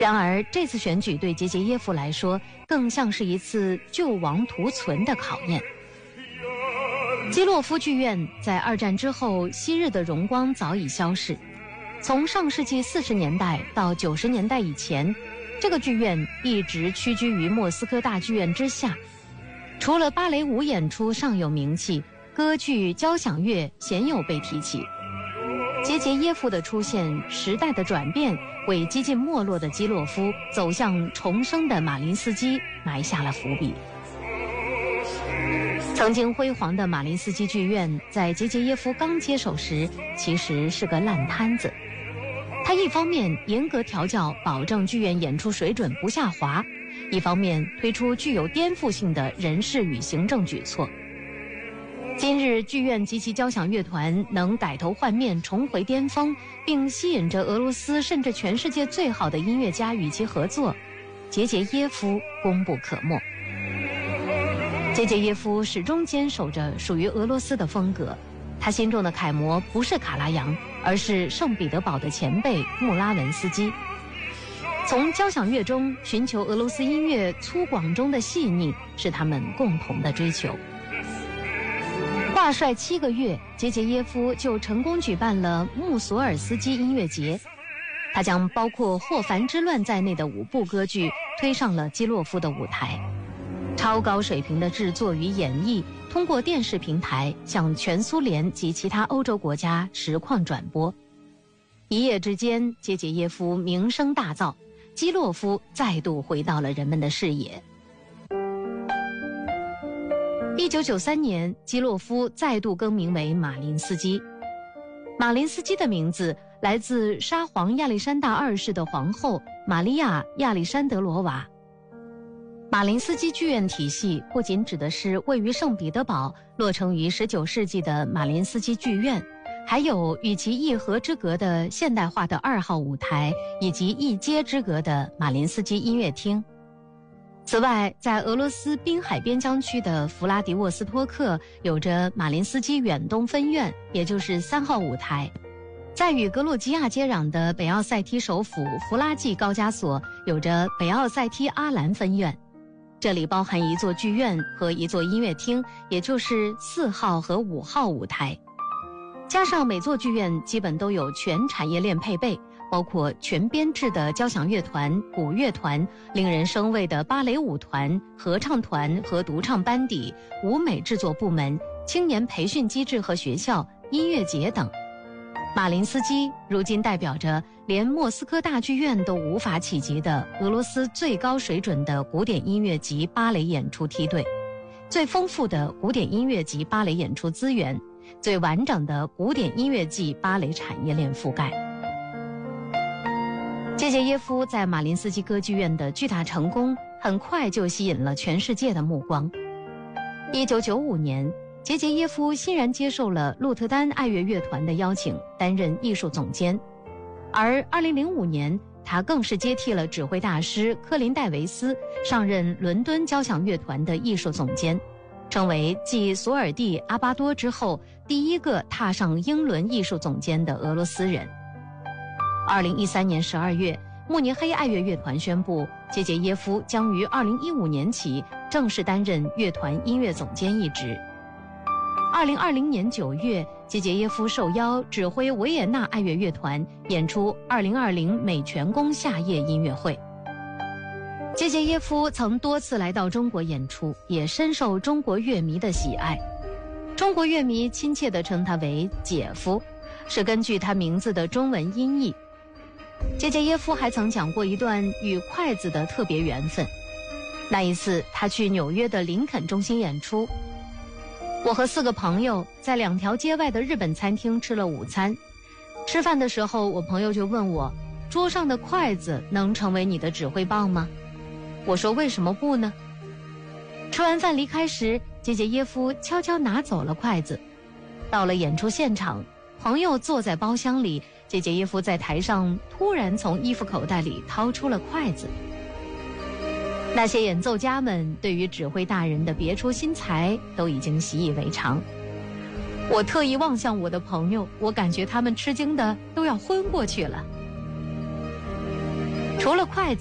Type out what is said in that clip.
然而，这次选举对杰杰耶夫来说，更像是一次救亡图存的考验。基洛夫剧院在二战之后，昔日的荣光早已消逝。从上世纪40年代到90年代以前，这个剧院一直屈居于莫斯科大剧院之下。除了芭蕾舞演出尚有名气，歌剧、交响乐鲜有被提起。杰杰耶夫的出现，时代的转变，为几近没落的基洛夫走向重生的马林斯基埋下了伏笔。曾经辉煌的马林斯基剧院，在杰杰耶夫刚接手时，其实是个烂摊子。他一方面严格调教，保证剧院演出水准不下滑，一方面推出具有颠覆性的人事与行政举措。今日剧院及其交响乐团能改头换面，重回巅峰，并吸引着俄罗斯甚至全世界最好的音乐家与其合作，杰杰耶夫功不可没。杰杰耶夫始终坚守着属于俄罗斯的风格，他心中的楷模不是卡拉扬，而是圣彼得堡的前辈穆拉文斯基。从交响乐中寻求俄罗斯音乐粗犷中的细腻，是他们共同的追求。挂帅7个月，杰杰耶夫就成功举办了穆索尔斯基音乐节。他将包括《霍凡之乱》在内的5部歌剧推上了基洛夫的舞台，超高水平的制作与演绎通过电视平台向全苏联及其他欧洲国家实况转播。一夜之间，杰杰耶夫名声大噪，基洛夫再度回到了人们的视野。1993年，基洛夫再度更名为马林斯基。马林斯基的名字来自沙皇亚历山大2世的皇后玛利亚·亚历山德罗娃。马林斯基剧院体系不仅指的是位于圣彼得堡、落成于19世纪的马林斯基剧院，还有与其一河之隔的现代化的2号舞台，以及一街之隔的马林斯基音乐厅。此外，在俄罗斯滨海边疆区的弗拉迪沃斯托克有着马林斯基远东分院，也就是3号舞台。在与格鲁吉亚接壤的北奥塞梯首府弗拉季高加索有着北奥塞梯阿兰分院，这里包含一座剧院和一座音乐厅，也就是4号和5号舞台。加上每座剧院基本都有全产业链配备，包括全编制的交响乐团、古乐团、令人生畏的芭蕾舞团、合唱团和独唱班底、舞美制作部门、青年培训机制和学校、音乐节等。马林斯基如今代表着连莫斯科大剧院都无法企及的俄罗斯最高水准的古典音乐及芭蕾演出梯队，最丰富的古典音乐及芭蕾演出资源，最完整的古典音乐暨芭蕾产业链覆盖。杰杰耶夫在马林斯基歌剧院的巨大成功，很快就吸引了全世界的目光。1995年，杰杰耶夫欣然接受了鹿特丹爱乐乐团的邀请，担任艺术总监。而2005年，他更是接替了指挥大师科林戴维斯，上任伦敦交响乐团的艺术总监，成为继索尔蒂·阿巴多之后第一个踏上英伦艺术总监的俄罗斯人。2013年12月，慕尼黑爱乐乐团宣布，杰杰耶夫将于2015年起正式担任乐团音乐总监一职。2020年9月，杰杰耶夫受邀指挥维也纳爱乐乐团演出2020美全宫夏夜音乐会。杰杰耶夫曾多次来到中国演出，也深受中国乐迷的喜爱。中国乐迷亲切地称他为姐夫，是根据他名字的中文音译。杰杰耶夫还曾讲过一段与筷子的特别缘分。那一次，他去纽约的林肯中心演出，我和4个朋友在2条街外的日本餐厅吃了午餐。吃饭的时候，我朋友就问我，桌上的筷子能成为你的指挥棒吗？我说为什么不呢？吃完饭离开时，杰杰耶夫悄悄拿走了筷子。到了演出现场，朋友坐在包厢里，杰杰耶夫在台上突然从衣服口袋里掏出了筷子。那些演奏家们对于指挥大人的别出心裁都已经习以为常。我特意望向我的朋友，我感觉他们吃惊的都要昏过去了。 除了筷子。